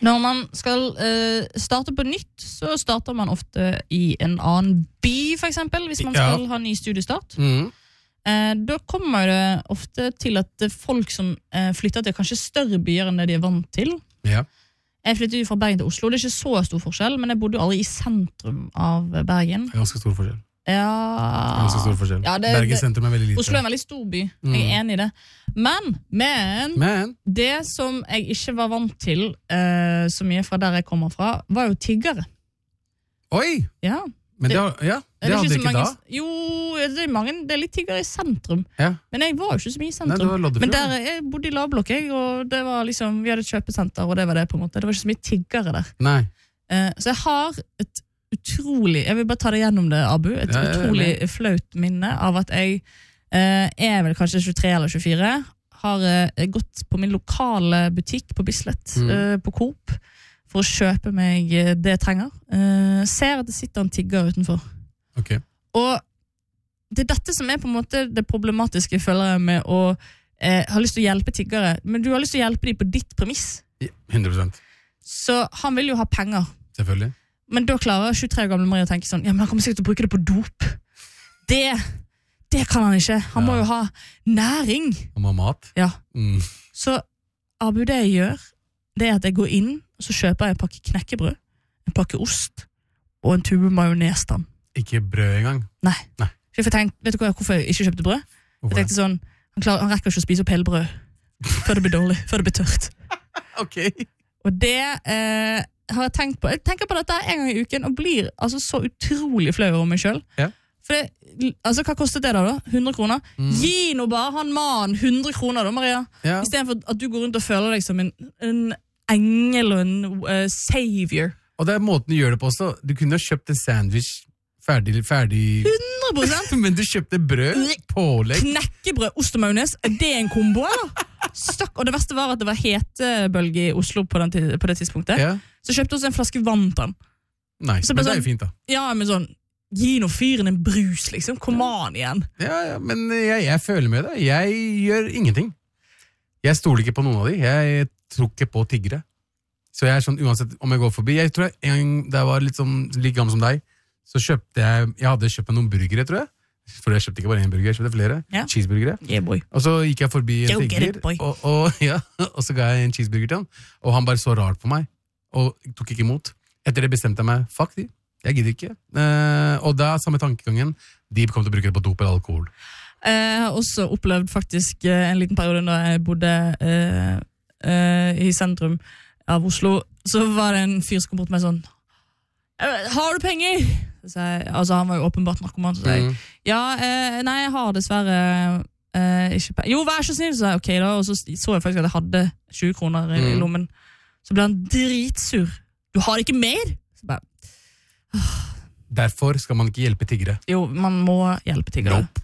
Når man skal starte på nytt, så starter man ofte i en annen by, for eksempel, hvis man skal ha ny studiestart. Da kommer det ofte til at folk som flytter til kanskje større byer enn det de er vant til. Ja. Jeg flyttet jo fra Bergen til Oslo, det er ikke så stor forskjell, men jeg bodde jo aldri i sentrum av Bergen. Ganske stor forskjell. Ganske stor forskjell. Bergen sentrum er veldig lite. Oslo er en veldig stor by, jeg er enig i det. Men det som jeg ikke var vant til så mye fra der jeg kommer fra, var jo tiggere. Oi! Ja. Men det hadde ikke da? Jo, det er litt tiggere i sentrum. Ja. Men jeg var jo ikke så mye i sentrum. Nei, men der jeg bodde i lavblokk, og det var liksom, vi hadde et kjøpesenter, og det var det på en måte. Det var ikke så mye tiggere der. Nei. Så jeg har et utrolig, jeg vil bare ta det gjennom det, Abu, et utrolig flaut minne av at jeg er vel kanskje 23 eller 24, har gått på min lokale butikk på Bislett, på Coop, for å kjøpe meg det jeg trenger. Ser at det sitter en tigger utenfor. Okay. Og det er dette som er på en måte det problematiske, føler jeg, med å ha lyst til å hjelpe tiggere, men du har lyst til å hjelpe dem på ditt premiss. 100%. Så han vil jo ha penger. Selvfølgelig. Men da klarer 23 år gamle Maria å tenke sånn, ja, men han kommer sikkert til å bruke det på dop. Det kan han ikke. Han må jo ha næring. Han må ha mat. Ja. Så Abu, det jeg gjør, det er at jeg går inn, og så kjøper jeg en pakke knekkebrød, en pakke ost, og en tube majonesstand. Ikke brød engang? Nei. For jeg tenkte, vet du hvorfor jeg ikke kjøpte brød? Jeg tenkte sånn, han rekker ikke å spise opp hele brød, før det blir dårlig, før det blir tørt. Ok. Og det har jeg tenkt på. Jeg tenker på dette en gang i uken, og blir altså så utrolig flau over meg selv. Ja. For altså, hva kostet det da? 100 kroner? Gi nå bare han mannen 100 kroner da, Maria. Ja. I stedet for at du går rundt og føler deg som en engel og en savior. Og det er måten du gjør det på også. Du kunne ha kjøpt en sandwich ferdig 100%! Men du kjøpte brød, pålegg. Knekkebrød, ost og majones. Er det en kombo, eller? Stakk. Og det verste var at det var hetebølge i Oslo på det tidspunktet. Ja. Så kjøpte også en flaske vann til han. Nei, men det er jo fint da. Ja, men sånn, gi nå fyren en brus, liksom. Kom an igjen. Ja, men jeg føler med det. Jeg gjør ingenting. Jeg stoler ikke på noen av de. Jeg tror ikke på tiggere. Så jeg er sånn, uansett om jeg går forbi. Jeg tror en gang da jeg var litt gammel som deg, så kjøpte jeg hadde kjøpt meg noen burgere, tror jeg. For jeg kjøpte ikke bare en burger, jeg kjøpte flere. Ja. Cheeseburgere. Yeah, boy. Og så gikk jeg forbi en tigger, og så ga jeg en cheeseburger til han. Og han bare så rart på meg, og tok ikke imot. Etter det bestemte jeg meg, fuck de, jeg gidder ikke. Og da, samme tankegangen, de kom til å bruke det på dop eller alkohol. Jeg har også opplevd faktisk en liten periode da jeg bodde i sentrum av Oslo, så var det en fyr som kom bort med sånn, har du penger? Altså han var jo åpenbart narkoman, så sa jeg, nei, jeg har dessverre ikke penger. Jo, vær så snill, så sa jeg, ok da, og så jeg faktisk at jeg hadde 20 kroner i lommen. Så ble han dritsur. Du har ikke mer? Så bare, Derfor skal man ikke hjelpe tiggere. Jo, man må hjelpe tiggere. Nope.